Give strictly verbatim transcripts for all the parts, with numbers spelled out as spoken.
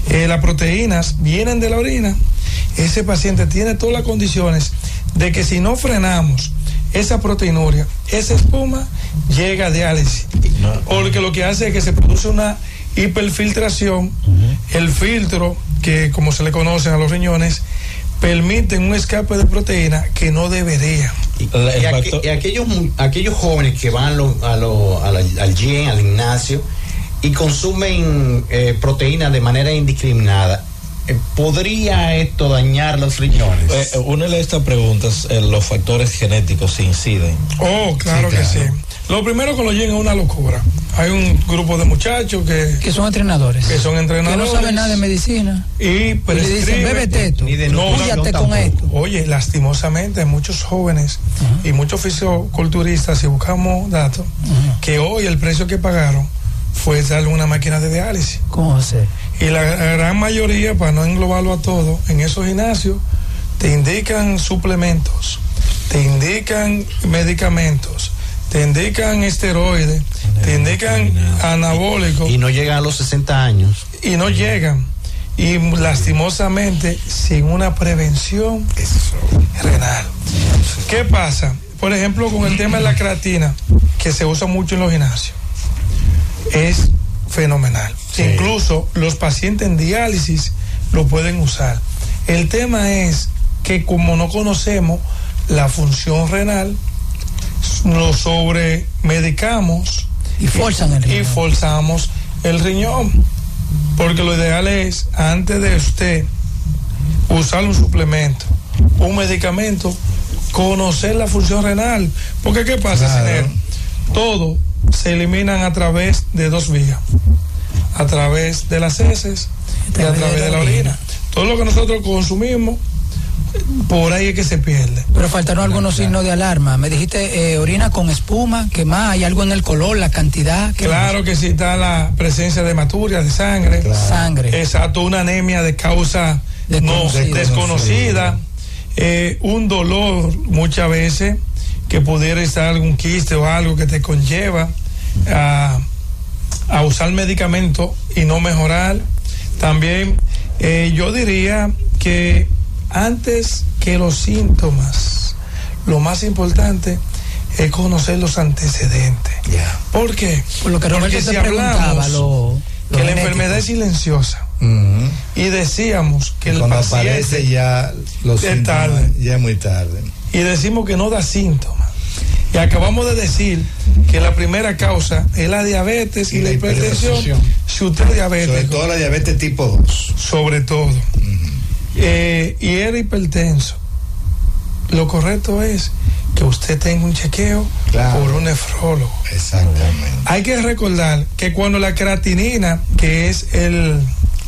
eh, las proteínas vienen de la orina, ese paciente tiene todas las condiciones de que si no frenamos esa proteinuria, esa espuma llega a diálisis, no, porque lo que hace es que se produce una hiperfiltración. Uh-huh. El filtro, que como se le conoce a los riñones, permiten un escape de proteína que no debería. Y, y, aqu- y aquellos, aquellos jóvenes que van lo, a lo, a la, al gym, al gimnasio, y consumen eh, proteína de manera indiscriminada, eh, ¿podría esto dañar los riñones? Eh, una de estas preguntas, eh, los factores genéticos se inciden. Oh, claro, sí, claro. que sí. Lo primero que lo llega es una locura. Hay un grupo de muchachos que... Que son entrenadores. Que son entrenadores. Que no saben nada de medicina. Y, y le dicen, bébete esto. Ni de no, Púyate con esto. Oye, lastimosamente, muchos jóvenes uh-huh. y muchos fisiculturistas, si buscamos datos, uh-huh. que hoy el precio que pagaron fue darle una máquina de diálisis. ¿Cómo hacer? Y la gran mayoría, para no englobarlo a todo, en esos gimnasios, te indican suplementos, te indican medicamentos, te indican esteroides, te indican anabólicos. Y, y no llegan a los sesenta años. Y no llegan. Y lastimosamente, sin una prevención Eso. renal. ¿Qué pasa? Por ejemplo, con el tema de la creatina, que se usa mucho en los gimnasios, es fenomenal. Sí. Incluso los pacientes en diálisis lo pueden usar. El tema es que como no conocemos la función renal, nos sobremedicamos y forzan el riñón. Y forzamos el riñón. Porque lo ideal es, antes de usted usar un suplemento, un medicamento, conocer la función renal. Porque ¿qué pasa, claro. Señor? Todo se eliminan a través de dos vías, a través de las heces y a través de la orina. Todo lo que nosotros consumimos, por ahí es que se pierde. Pero faltaron algunos claro. signos de alarma. Me dijiste eh, orina con espuma, ¿qué más? ¿Hay algo en el color, la cantidad? Claro más? Que sí está la presencia de hematuria, de sangre. Claro. Sangre. Exacto, una anemia de causa desconocida. No, desconocida. Eh, un dolor muchas veces que pudiera estar algún quiste o algo que te conlleva a, a usar medicamentos y no mejorar. También eh, yo diría que antes que los síntomas, lo más importante es conocer los antecedentes. Yeah. ¿Por qué? Por lo que Porque si hablamos lo, lo que genético. La enfermedad es silenciosa uh-huh. y decíamos que el cuando paciente aparece ya los es síntomas, tarde. ya es muy tarde. Y decimos que no da síntomas. Y acabamos de decir que la primera causa es la diabetes y, y la, la hipertensión. hipertensión. Si usted es diabético. Sobre todo la diabetes tipo dos. Sobre todo. Uh-huh. Eh, y era hipertenso. Lo correcto es que usted tenga un chequeo claro. por un nefrólogo. Exactamente. Hay que recordar que cuando la creatinina, que es el,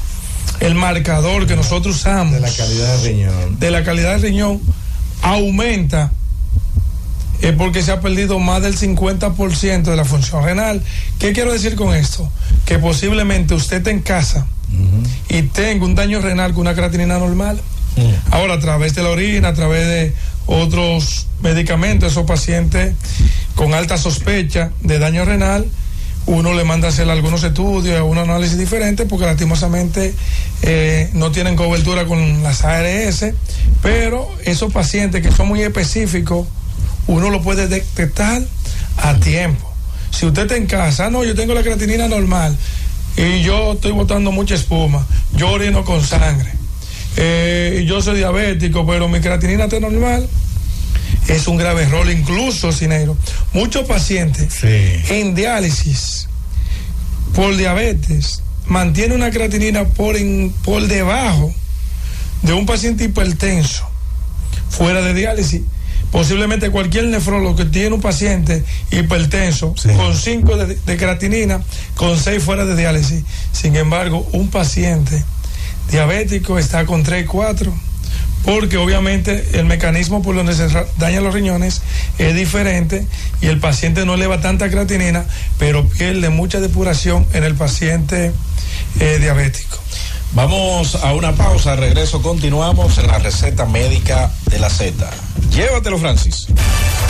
el marcador que nosotros usamos de la calidad del riñón, de la calidad del riñón, aumenta, es porque se ha perdido más del cincuenta por ciento de la función renal. ¿Qué quiero decir con esto? Que posiblemente usted esté en casa uh-huh. y tenga un daño renal con una creatinina normal. Uh-huh. Ahora, a través de la orina, a través de otros medicamentos, esos pacientes con alta sospecha de daño renal, uno le manda a hacer algunos estudios, un análisis diferente, porque lastimosamente eh, no tienen cobertura con las A R S, pero esos pacientes que son muy específicos, uno lo puede detectar a tiempo. Si usted está en casa, no, yo tengo la creatinina normal y yo estoy botando mucha espuma, yo orino con sangre, eh, yo soy diabético, pero mi creatinina está normal, es un grave error. Incluso, Cineiro, muchos pacientes sí. en diálisis por diabetes mantienen una creatinina por, en, por debajo de un paciente hipertenso fuera de diálisis. Posiblemente cualquier nefrólogo que tiene un paciente hipertenso sí. con cinco de, de creatinina, con seis fuera de diálisis. Sin embargo, un paciente diabético está con tres, cuatro, porque obviamente el mecanismo por donde se dañan los riñones es diferente y el paciente no eleva tanta creatinina, pero pierde mucha depuración en el paciente eh, diabético. Vamos a una pausa, regreso continuamos en la receta médica de la Z. Llévatelo, Francis.